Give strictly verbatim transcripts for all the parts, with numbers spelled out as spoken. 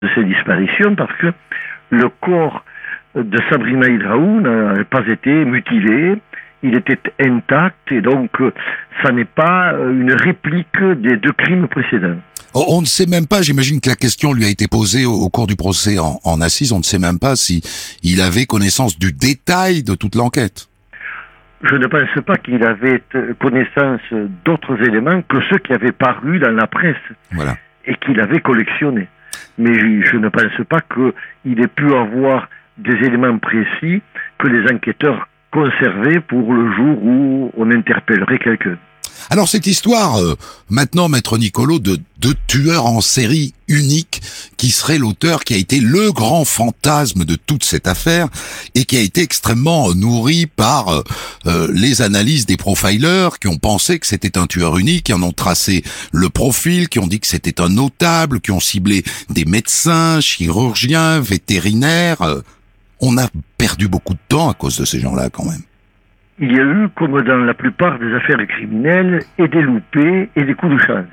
de ces disparitions parce que le corps de Sabrina Idraoui n'a pas été mutilé, il était intact et donc ça n'est pas une réplique des deux crimes précédents. On ne sait même pas, j'imagine que la question lui a été posée au, au cours du procès en, en assises, on ne sait même pas si il avait connaissance du détail de toute l'enquête. Je ne pense pas qu'il avait connaissance d'autres éléments que ceux qui avaient paru dans la presse voilà. et qu'il avait collectionnés. Mais je ne pense pas qu'il ait pu avoir des éléments précis que les enquêteurs conservaient pour le jour où on interpellerait quelqu'un. Alors cette histoire, euh, maintenant, Maître Nicolo, de deux tueurs en série uniques, qui serait l'auteur qui a été le grand fantasme de toute cette affaire, et qui a été extrêmement nourri par euh, euh, les analyses des profilers, qui ont pensé que c'était un tueur unique, qui en ont tracé le profil, qui ont dit que c'était un notable, qui ont ciblé des médecins, chirurgiens, vétérinaires. Euh, on a perdu beaucoup de temps à cause de ces gens-là, quand même. Il y a eu, comme dans la plupart des affaires criminelles, et des loupés et des coups de chance.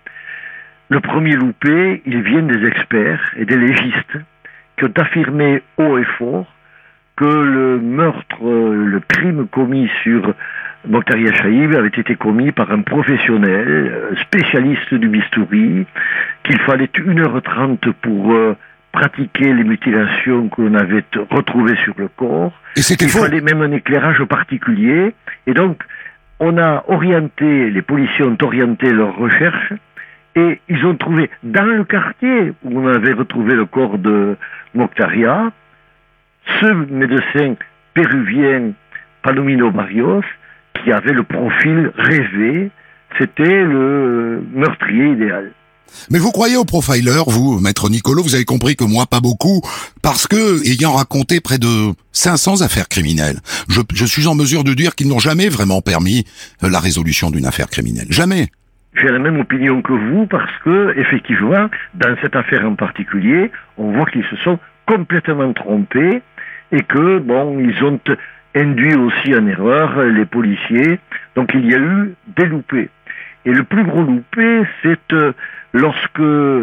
Le premier loupé, il vient des experts et des légistes qui ont affirmé haut et fort que le meurtre, le crime commis sur Mokhtaria Chaïb avait été commis par un professionnel, spécialiste du bistouri, qu'il fallait une heure trente pour euh, pratiquer les mutilations que l'on avait retrouvées sur le corps. Et c'était Il faux. fallait même un éclairage particulier. Et donc, on a orienté, les policiers ont orienté leurs recherches et ils ont trouvé dans le quartier où on avait retrouvé le corps de Mokhtaria, ce médecin péruvien Palomino Barrios qui avait le profil rêvé, c'était le meurtrier idéal. Mais vous croyez aux profilers, vous, Maître Nicolo? Vous avez compris que moi, pas beaucoup, parce que, ayant raconté près de cinq cents affaires criminelles, je, je suis en mesure de dire qu'ils n'ont jamais vraiment permis la résolution d'une affaire criminelle. Jamais. J'ai la même opinion que vous parce que, effectivement, dans cette affaire en particulier, on voit qu'ils se sont complètement trompés et que, bon, ils ont induit aussi en erreur les policiers. Donc il y a eu des loupés. Et le plus gros loupé, c'est euh, lorsque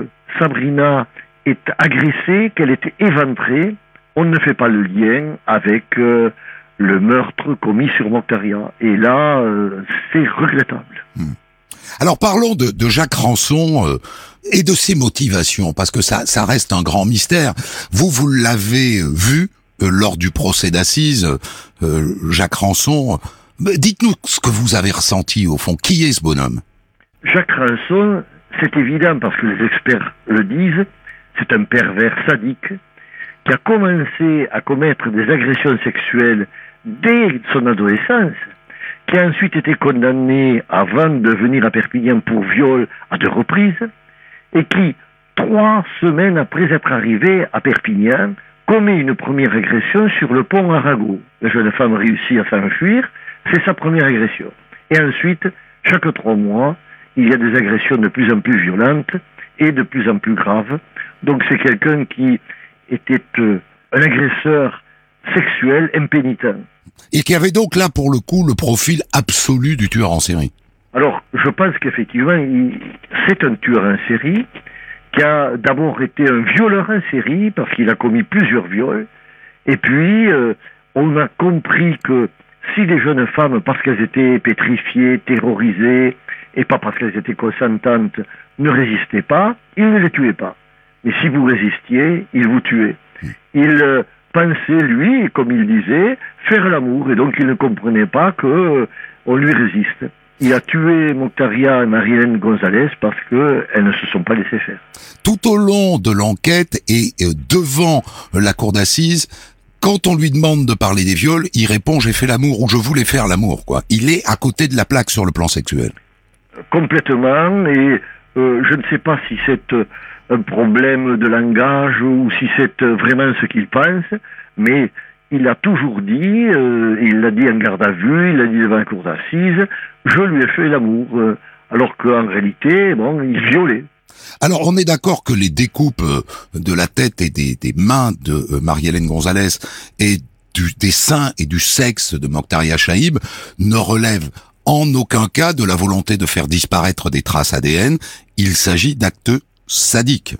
Sabrina est agressée, qu'elle est éventrée, on ne fait pas le lien avec euh, le meurtre commis sur Mokhtaria. Et là, euh, c'est regrettable. Hmm. Alors parlons de, de Jacques Ranson euh, et de ses motivations, parce que ça, ça reste un grand mystère. Vous, vous l'avez vu euh, lors du procès d'assises, euh, Jacques Ranson. Dites-nous ce que vous avez ressenti au fond. Qui est ce bonhomme? Jacques Ranson, c'est évident parce que les experts le disent, c'est un pervers sadique qui a commencé à commettre des agressions sexuelles dès son adolescence, qui a ensuite été condamné avant de venir à Perpignan pour viol à deux reprises, et qui, trois semaines après être arrivé à Perpignan, commet une première agression sur le pont Arago. La jeune femme réussit à s'enfuir, c'est sa première agression. Et ensuite, chaque trois mois, il y a des agressions de plus en plus violentes et de plus en plus graves. Donc c'est quelqu'un qui était euh, un agresseur sexuel impénitent. Et qui avait donc là, pour le coup, le profil absolu du tueur en série. Alors, je pense qu'effectivement, il, c'est un tueur en série qui a d'abord été un violeur en série parce qu'il a commis plusieurs viols. Et puis, euh, on a compris que si les jeunes femmes, parce qu'elles étaient pétrifiées, terrorisées, et pas parce qu'elles étaient consentantes, ne résistaient pas, il ne les tuait pas. Mais si vous résistiez, il vous tuait. Il euh, pensait, lui, comme il disait, faire l'amour, et donc il ne comprenait pas qu'on euh, lui résiste. Il a tué Mokhtaria et Marie-Hélène Gonzalez parce qu'elles ne se sont pas laissées faire. Tout au long de l'enquête et euh, devant la cour d'assises, quand on lui demande de parler des viols, il répond « j'ai fait l'amour » ou « je voulais faire l'amour ». Quoi. Il est à côté de la plaque sur le plan sexuel. Complètement, et euh, je ne sais pas si c'est euh, un problème de langage ou si c'est euh, vraiment ce qu'il pense, mais il a toujours dit, euh, il l'a dit en garde à vue, il l'a dit devant la cour d'assises, je lui ai fait l'amour, euh, alors qu'en réalité, bon, il violait. Alors, on est d'accord que les découpes de la tête et des, des mains de Marie-Hélène Gonzalez et du, des seins et du sexe de Mokhtaria Chaïb ne relèvent en aucun cas de la volonté de faire disparaître des traces A D N. Il s'agit d'actes sadiques.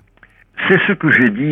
C'est ce que j'ai dit